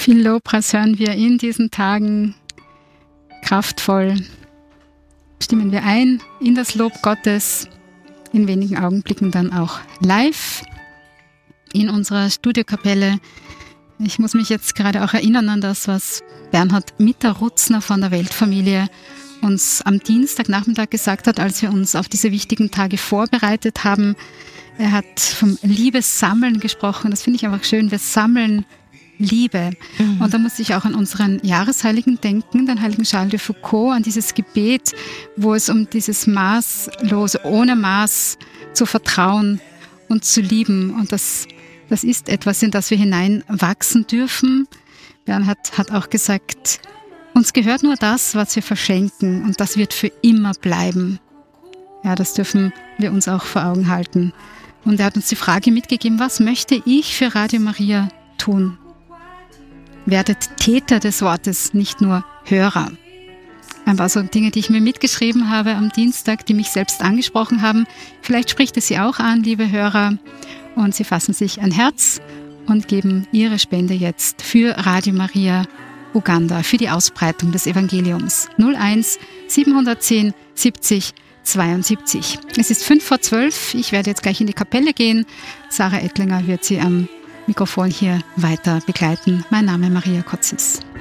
Viel Lobpreis hören wir in diesen Tagen. Kraftvoll stimmen wir ein in das Lob Gottes. In wenigen Augenblicken dann auch live in unserer Studiokapelle. Ich muss mich jetzt gerade auch erinnern an das, was Bernhard Mitterrutzner von der Weltfamilie uns am Dienstagnachmittag gesagt hat, als wir uns auf diese wichtigen Tage vorbereitet haben. Er hat vom Liebessammeln gesprochen. Das finde ich einfach schön. Wir sammeln Liebe. Und da muss ich auch an unseren Jahresheiligen denken, den heiligen Charles de Foucault, an dieses Gebet, wo es um dieses Maßlose, ohne Maß zu vertrauen und zu lieben. Und das ist etwas, in das wir hineinwachsen dürfen. Bernhard hat auch gesagt, uns gehört nur das, was wir verschenken, und das wird für immer bleiben. Ja, das dürfen wir uns auch vor Augen halten. Und er hat uns die Frage mitgegeben, was möchte ich für Radio Maria tun? Werdet Täter des Wortes, nicht nur Hörer. Ein paar so Dinge, die ich mir mitgeschrieben habe am Dienstag, die mich selbst angesprochen haben. Vielleicht spricht es Sie auch an, liebe Hörer. Und Sie fassen sich ein Herz und geben Ihre Spende jetzt für Radio Maria Uganda, für die Ausbreitung des Evangeliums. 01 710 70 72. Es ist 11:05. Ich werde jetzt gleich in die Kapelle gehen. Sarah Ettlinger wird Sie am Mikrofon hier weiter begleiten. Mein Name ist Maria Kotzis.